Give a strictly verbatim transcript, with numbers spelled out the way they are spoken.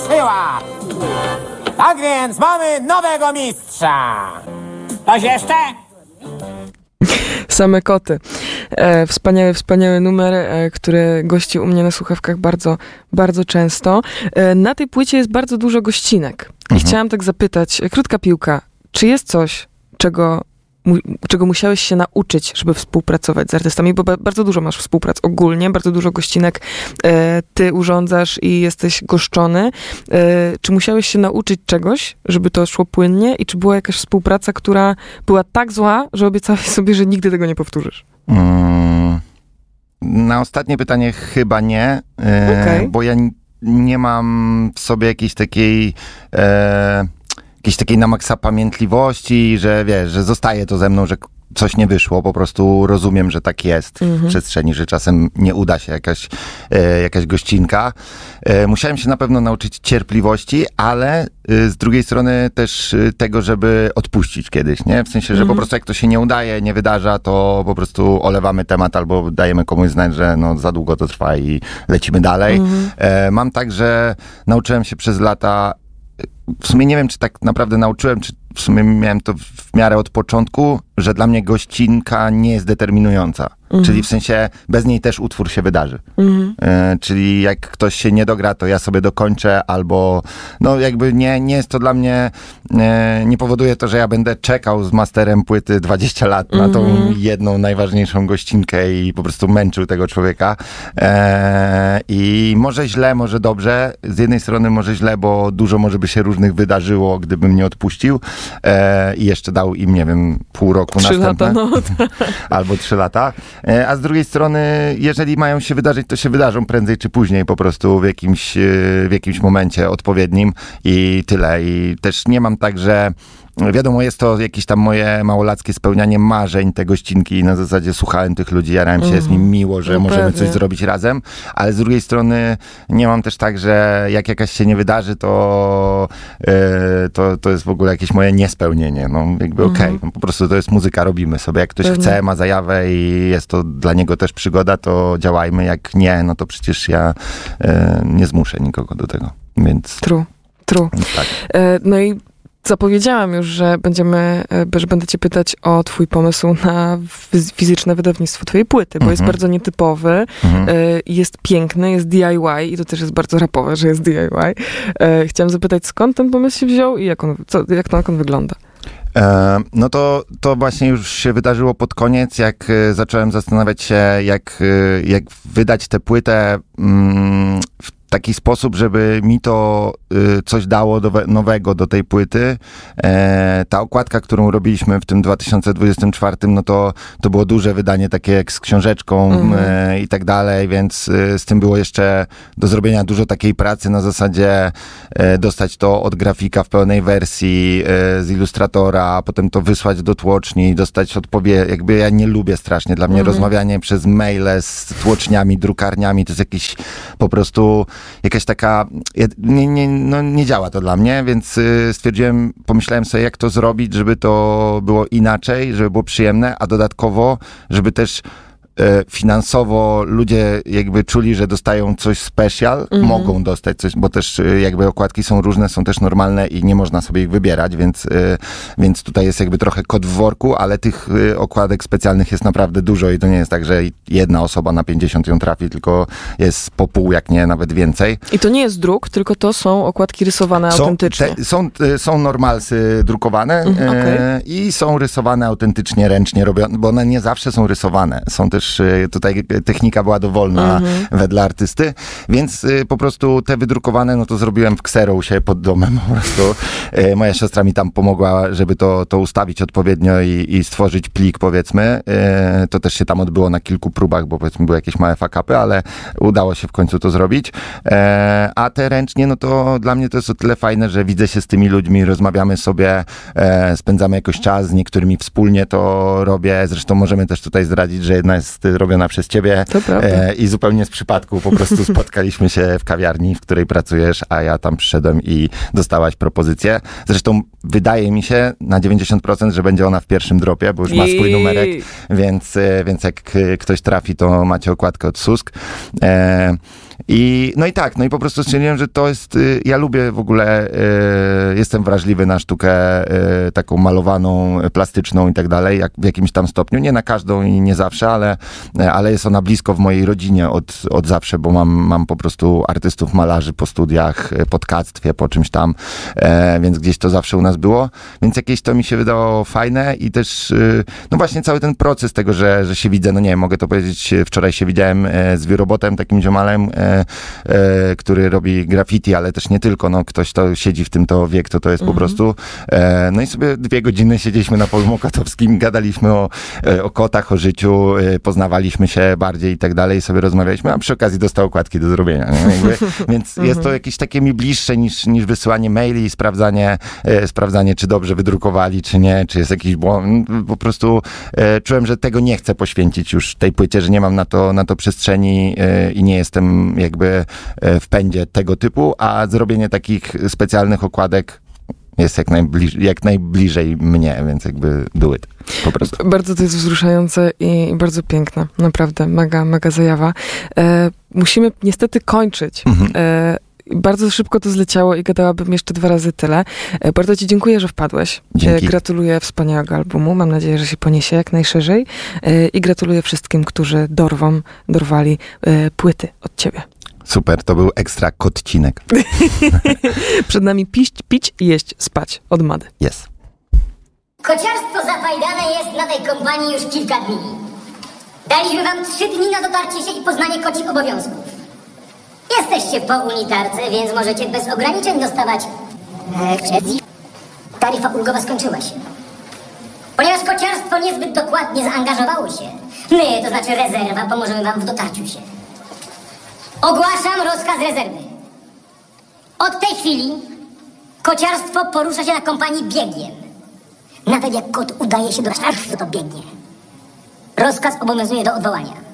ruszyła. Tak więc mamy nowego mistrza. Ktoś jeszcze? Same koty. E, wspaniały, wspaniały numer, e, który gości u mnie na słuchawkach bardzo, bardzo często. E, na tej płycie jest bardzo dużo gościnek. I Mhm. chciałam tak zapytać, e, krótka piłka, czy jest coś, czego, mu, czego musiałeś się nauczyć, żeby współpracować z artystami? Bo ba- bardzo dużo masz współprac ogólnie, bardzo dużo gościnek e, ty urządzasz i jesteś goszczony. E, czy musiałeś się nauczyć czegoś, żeby to szło płynnie? I czy była jakaś współpraca, która była tak zła, że obiecałeś sobie, że nigdy tego nie powtórzysz? Mm, na ostatnie pytanie chyba nie, e, Okej. bo ja n- nie mam w sobie jakiejś takiej e, jakiejś takiej na maksa pamiętliwości, że wiesz, że zostaje to ze mną, że k- coś nie wyszło, po prostu rozumiem, że tak jest w Mhm. przestrzeni, że czasem nie uda się jakaś, e, jakaś gościnka. E, musiałem się na pewno nauczyć cierpliwości, ale e, z drugiej strony też e, tego, żeby odpuścić kiedyś, nie? W sensie, że Mhm. po prostu jak to się nie udaje, nie wydarza, to po prostu olewamy temat albo dajemy komuś znać, że no za długo to trwa i lecimy dalej. Mhm. E, mam tak, że nauczyłem się przez lata, w sumie nie wiem, czy tak naprawdę nauczyłem, czy w sumie miałem to w miarę od początku, że dla mnie gościnka nie jest determinująca. Mhm. Czyli w sensie bez niej też utwór się wydarzy. Mhm. E, czyli jak ktoś się nie dogra, to ja sobie dokończę, albo no jakby nie, nie jest to dla mnie, e, nie powoduje to, że ja będę czekał z masterem płyty dwadzieścia lat na tą Mhm. jedną najważniejszą gościnkę i po prostu męczył tego człowieka. E, I może źle, może dobrze. Z jednej strony może źle, bo dużo może by się różnych wydarzyło, gdybym nie odpuścił e, i jeszcze dał im, nie wiem, pół roku Trzy następne. lata, no. Albo trzy lata. E, A z drugiej strony, jeżeli mają się wydarzyć, to się wydarzą prędzej czy później po prostu w jakimś, e, w jakimś momencie odpowiednim i tyle. I też nie mam tak, że wiadomo, jest to jakieś tam moje małolackie spełnianie marzeń, te gościnki i na zasadzie słuchałem tych ludzi, jarałem się, jest mi miło, że No możemy pewnie. coś zrobić razem, ale z drugiej strony nie mam też tak, że jak jakaś się nie wydarzy, to, e, to, to jest w ogóle jakieś moje niespełnienie. No jakby okej, no, po prostu to jest muzyka, robimy sobie. Jak ktoś Pewnie. chce, ma zajawę i jest to dla niego też przygoda, to działajmy. Jak nie, no to przecież ja e, nie zmuszę nikogo do tego. Więc, True, true. więc tak. E, No i zapowiedziałam już, że będziemy, e, że będę cię pytać o twój pomysł na fiz- fizyczne wydawnictwo twojej płyty, bo jest Mhm. bardzo nietypowy, Mhm. e, jest piękny, jest D I Y i to też jest bardzo rapowe, że jest D I Y. E, Chciałam zapytać, skąd ten pomysł się wziął i jak on, co, jak to, jak on wygląda? E, no to, to właśnie już się wydarzyło pod koniec, jak e, zacząłem zastanawiać się, jak, e, jak wydać tę płytę mm, w taki sposób, żeby mi to y, coś dało do, nowego do tej płyty. E, ta okładka, którą robiliśmy w tym dwa tysiące dwudziestym czwartym, no to, to było duże wydanie, takie jak z książeczką Mhm. e, i tak dalej, więc y, z tym było jeszcze do zrobienia dużo takiej pracy na zasadzie e, dostać to od grafika w pełnej wersji, e, z ilustratora, a potem to wysłać do tłoczni, dostać odpowiedź. Jakby ja nie lubię strasznie. Dla mnie Mhm. rozmawianie przez maile z tłoczniami, drukarniami, to jest jakiś po prostu jakaś taka, ja- nie, nie, no nie działa to dla mnie, więc y, stwierdziłem, pomyślałem sobie, jak to zrobić, żeby to było inaczej, żeby było przyjemne, a dodatkowo, żeby też e, finansowo ludzie jakby czuli, że dostają coś special, Mhm. mogą dostać coś, bo też e, jakby okładki są różne, są też normalne i nie można sobie ich wybierać, więc, e, więc tutaj jest jakby trochę kot w worku, ale tych e, okładek specjalnych jest naprawdę dużo i to nie jest tak, że jedna osoba na pięćdziesiąt ją trafi, tylko jest po pół, jak nie nawet więcej. I to nie jest druk, tylko to są okładki rysowane Są, autentycznie. te, są, e, są normalsy drukowane Mhm, e, okej. i są rysowane autentycznie, ręcznie robione, bo one nie zawsze są rysowane. Są też, e, tutaj technika była dowolna Mhm. wedle artysty, więc e, po prostu te wydrukowane, no to zrobiłem w Xero u siebie pod domem po prostu. E, moja siostra mi tam pomogła, żeby to, to ustawić odpowiednio i, i stworzyć plik, powiedzmy. E, to też się tam odbyło na kilku próbach, bo powiedzmy były jakieś małe fuck-upy, ale udało się w końcu to zrobić. E, a te ręcznie, no to dla mnie to jest o tyle fajne, że widzę się z tymi ludźmi, rozmawiamy sobie, e, spędzamy jakoś czas, z niektórymi wspólnie to robię. Zresztą możemy też tutaj zdradzić, że jedna jest robiona przez ciebie To prawda. e, i zupełnie z przypadku po prostu spotkaliśmy się w kawiarni, w której pracujesz, a ja tam przyszedłem i dostałaś propozycję. Zresztą wydaje mi się na dziewięćdziesiąt procent, że będzie ona w pierwszym dropie, bo już ma swój Jej. numerek, więc, e, więc jak e, ktoś trafi, to macie okładkę od Susk. E, I, no i tak, no i po prostu stwierdziłem, że to jest, y, ja lubię w ogóle, y, jestem wrażliwy na sztukę y, taką malowaną, y, plastyczną i tak dalej, jak w jakimś tam stopniu, nie na każdą i nie zawsze, ale, y, ale jest ona blisko w mojej rodzinie od, od zawsze, bo mam, mam po prostu artystów, malarzy po studiach, y, po tkactwie, po czymś tam, y, więc gdzieś to zawsze u nas było, więc jakieś to mi się wydawało fajne i też, y, no właśnie cały ten proces tego, że, że się widzę, no nie wiem, mogę to powiedzieć, wczoraj się widziałem y, z Wirobotem, takim ziomalem, y, E, który robi graffiti, ale też nie tylko, no ktoś to siedzi w tym to wiek, to to jest mm-hmm. po prostu. E, no i sobie dwie godziny siedzieliśmy na polu mokotowskim, gadaliśmy o, e, o kotach, o życiu, e, poznawaliśmy się bardziej i tak dalej, i sobie rozmawialiśmy, a przy okazji dostał okładki do zrobienia. Nie? Jakby, więc mm-hmm. jest to jakieś takie mi bliższe niż, niż wysyłanie maili i sprawdzanie, e, sprawdzanie, czy dobrze wydrukowali, czy nie, czy jest jakiś błąd. Po prostu e, czułem, że tego nie chcę poświęcić już tej płycie, że nie mam na to, na to przestrzeni e, i nie jestem jakby w pędzie tego typu, a zrobienie takich specjalnych okładek jest jak, najbliż, jak najbliżej mnie, więc jakby do it, po prostu. Bardzo to jest wzruszające i bardzo piękne, naprawdę, mega, mega zajawa. E, musimy niestety kończyć. Mhm. E, Bardzo szybko to zleciało i gadałabym jeszcze dwa razy tyle. E, bardzo ci dziękuję, że wpadłeś. Dzięki. E, gratuluję wspaniałego albumu. Mam nadzieję, że się poniesie jak najszerzej. E, I gratuluję wszystkim, którzy dorwą, dorwali e, płyty od ciebie. Super, to był ekstra kotcinek. Przed nami pić, pić, jeść, spać od Mady. Jest. Kociarstwo zafajdane jest na tej kompanii już kilka dni. Daliśmy wam trzy dni na dotarcie się i poznanie kocich obowiązków. Jesteście po unitarce, więc możecie bez ograniczeń dostawać... E, taryfa ulgowa skończyła się. Ponieważ kociarstwo niezbyt dokładnie zaangażowało się, my, to znaczy rezerwa, pomożemy wam w dotarciu się. Ogłaszam rozkaz rezerwy. Od tej chwili kociarstwo porusza się na kompanii biegiem. Nawet jak kot udaje się do szarfu, to biegnie. Rozkaz obowiązuje do odwołania.